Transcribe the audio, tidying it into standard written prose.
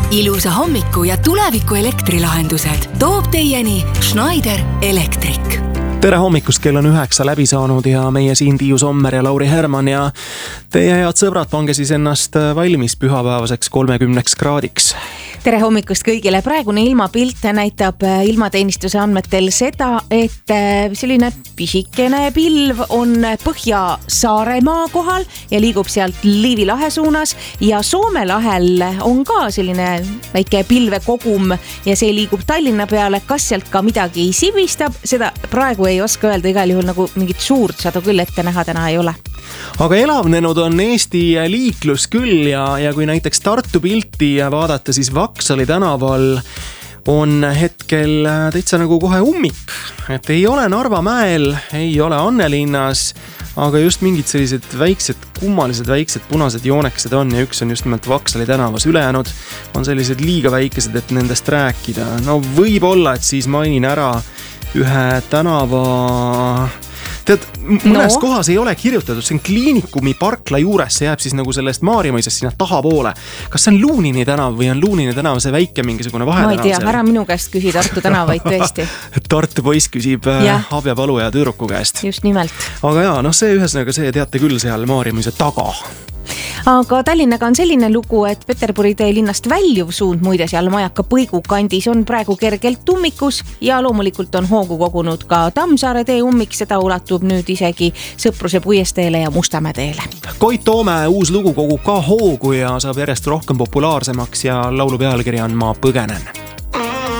Ilusa hommiku ja tuleviku elektrilahendused toob teieni Schneider Electric. Tere hommikust, kell on 9 läbi saanud ja meie siin Tiiu Sommer ja Lauri Herman ja teie head sõbrad, pange siis ennast valmis pühapäevaseks 30 kraadiks. Tere hommikust kõigile. Praegune ilmapilt näitab ilmateenistuse andmetel seda, et selline pisikene pilv on Põhja-Saaremaa kohal ja liigub sealt Liivi lahe suunas ja Soome lahel on ka selline väike pilvekogum ja see liigub Tallinna peale. Kas sealt ka midagi sibistab, seda praegu ei oska öelda, igal juhul nagu mingit suurt sadu küll ette näha täna ei ole. Aga elavnenud on Eesti liiklus küll ja kui näiteks Tartu pilti vaadata, siis Vaksali tänaval on hetkel täitsa nagu kohe ummik. Et ei ole Narva mäel, ei ole Annelinnas, aga just mingid sellised väiksed, kummalised väiksed punased joonekesed on ja üks on just nimelt Vaksali tänavas. Ülejäänud on sellised liiga väikesed, et nendest rääkida. No võib-olla, et siis mainin ära ühe tänava... Tead, mõnes kohas ei ole kirjutatud, see on Kliinikumi parkla juures, see jääb siis nagu sellest Maarjamõisest sinna taha poole. Kas see on Luunini tänav või on Luunini tänav see väike mingisugune vahetanav? Ma ei tea, ära minu käest küsi Tartu tänavaid tõesti. Tartu poiss küsib Habja Palu ja Tüüruku käest. Just nimelt. Aga jaa, see ühesõnaga see teate küll seal Maarjamõise taga. Aga Tallinnaga on selline lugu, et Peterburi tee linnast väljuv suund muide seal Majaka Põigu kandis on praegu kergelt ummikus ja loomulikult on hoogu kogunud ka Tammsaare tee ummik, seda ulatub nüüd isegi Sõpruse puiesteele ja Mustamäe teele. Koit Toome uus lugu kogub ka hoogu ja saab järjest rohkem populaarsemaks ja laulu pealkiri on Ma põgenen.